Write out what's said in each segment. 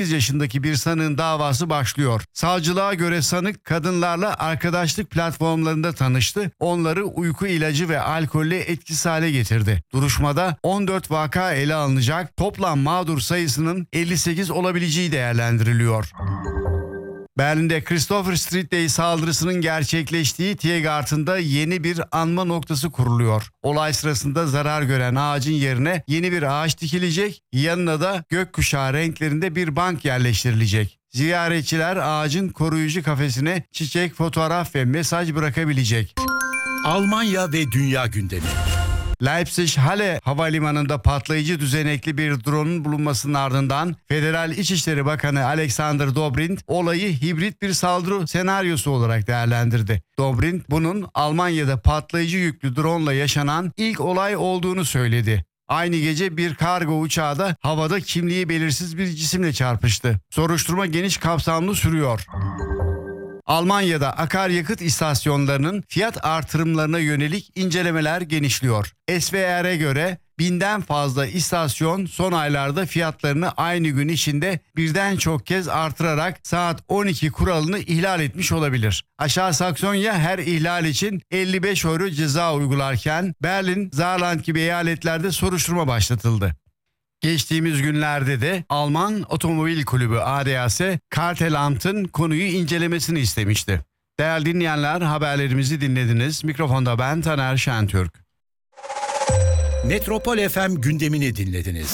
yaşındaki bir sanığın davası başlıyor. Savcılığa göre sanık kadınlarla arkadaşlık platformlarında tanıştı, onları uyku ilacı ve alkolle etkisiz hale getirdi. Duruşmada 14 vaka ele alınacak, toplam mağdur sayısının 58 olabileceği değerlendiriliyor. Berlin'de Christopher Street Day saldırısının gerçekleştiği Tiergarten'da yeni bir anma noktası kuruluyor. Olay sırasında zarar gören ağacın yerine yeni bir ağaç dikilecek, yanına da gökkuşağı renklerinde bir bank yerleştirilecek. Ziyaretçiler ağacın koruyucu kafesine çiçek, fotoğraf ve mesaj bırakabilecek. Almanya ve dünya gündemi. Leipzig-Halle havalimanında patlayıcı düzenekli bir drone'un bulunmasının ardından Federal İçişleri Bakanı Alexander Dobrindt olayı hibrit bir saldırı senaryosu olarak değerlendirdi. Dobrindt bunun Almanya'da patlayıcı yüklü drone'la yaşanan ilk olay olduğunu söyledi. Aynı gece bir kargo uçağı da havada kimliği belirsiz bir cisimle çarpıştı. Soruşturma geniş kapsamlı sürüyor. Almanya'da akaryakıt istasyonlarının fiyat artırımlarına yönelik incelemeler genişliyor. SVR'e göre 1000'den fazla istasyon son aylarda fiyatlarını aynı gün içinde birden çok kez artırarak saat 12 kuralını ihlal etmiş olabilir. Aşağı Saksonya her ihlal için 55 euro ceza uygularken Berlin, Saarland gibi eyaletlerde soruşturma başlatıldı. Geçtiğimiz günlerde de Alman Otomobil Kulübü ADAC, Kartelamt'ın konuyu incelemesini istemişti. Değerli dinleyenler, haberlerimizi dinlediniz. Mikrofonda ben Taner Şentürk. Metropol FM gündemini dinlediniz.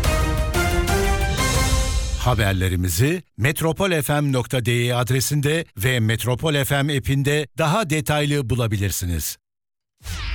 Haberlerimizi metropolfm.de adresinde ve Metropol FM app'inde daha detaylı bulabilirsiniz.